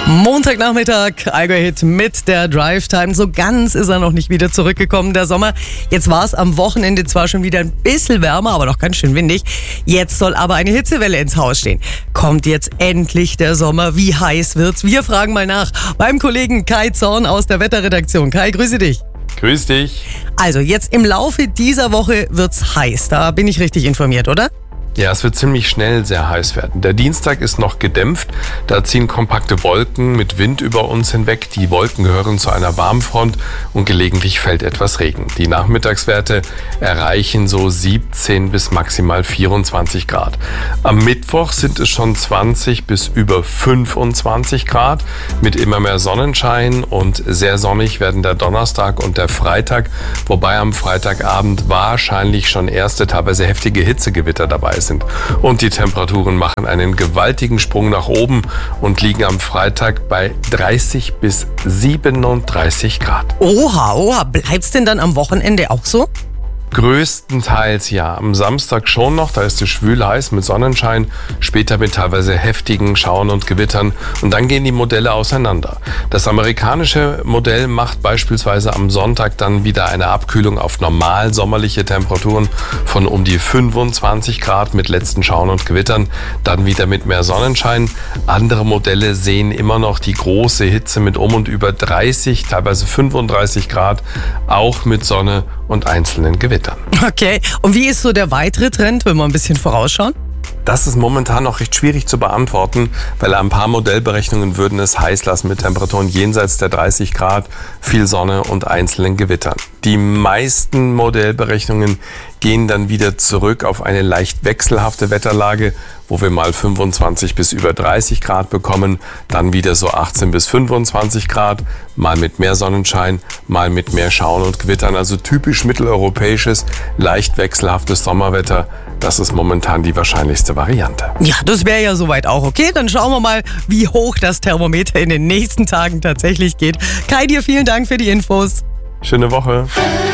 Montagnachmittag, Allgäu-Hit mit der Drive-Time. So ganz ist er noch nicht wieder zurückgekommen, der Sommer. Jetzt war es am Wochenende zwar schon wieder ein bisschen wärmer, aber noch ganz schön windig. Jetzt soll aber eine Hitzewelle ins Haus stehen. Kommt jetzt endlich der Sommer? Wie heiß wird's? Wir fragen mal nach beim Kollegen Kai Zorn aus der Wetterredaktion. Kai, grüße dich. Grüß dich. Also jetzt im Laufe dieser Woche wird's heiß. Da bin ich richtig informiert, oder? Ja, es wird ziemlich schnell sehr heiß werden. Der Dienstag ist noch gedämpft. Da ziehen kompakte Wolken mit Wind über uns hinweg. Die Wolken gehören zu einer Warmfront und gelegentlich fällt etwas Regen. Die Nachmittagswerte erreichen so 17 bis maximal 24 Grad. Am Mittwoch sind es schon 20 bis über 25 Grad mit immer mehr Sonnenschein, und sehr sonnig werden der Donnerstag und der Freitag, wobei am Freitagabend wahrscheinlich schon erste, teilweise heftige Hitzegewitter dabei sind. Und die Temperaturen machen einen gewaltigen Sprung nach oben und liegen am Freitag bei 30 bis 37 Grad. Oha, bleibt's denn dann am Wochenende auch so? Größtenteils ja. Am Samstag schon noch, da ist es schwül heiß mit Sonnenschein, später mit teilweise heftigen Schauern und Gewittern, und dann gehen die Modelle auseinander. Das amerikanische Modell macht beispielsweise am Sonntag dann wieder eine Abkühlung auf normal sommerliche Temperaturen von um die 25 Grad mit letzten Schauern und Gewittern, dann wieder mit mehr Sonnenschein. Andere Modelle sehen immer noch die große Hitze mit um und über 30, teilweise 35 Grad, auch mit Sonne und einzelnen Gewittern. Okay, und wie ist so der weitere Trend, wenn wir ein bisschen vorausschauen? Das ist momentan noch recht schwierig zu beantworten, weil ein paar Modellberechnungen würden es heiß lassen mit Temperaturen jenseits der 30 Grad, viel Sonne und einzelnen Gewittern. Die meisten Modellberechnungen gehen dann wieder zurück auf eine leicht wechselhafte Wetterlage, wo wir mal 25 bis über 30 Grad bekommen, dann wieder so 18 bis 25 Grad, mal mit mehr Sonnenschein, mal mit mehr Schauern und Gewittern. Also typisch mitteleuropäisches, leicht wechselhaftes Sommerwetter. Das ist momentan die wahrscheinlichste Variante. Ja, das wäre ja soweit auch okay. Dann schauen wir mal, wie hoch das Thermometer in den nächsten Tagen tatsächlich geht. Kai, dir vielen Dank für die Infos. Schöne Woche.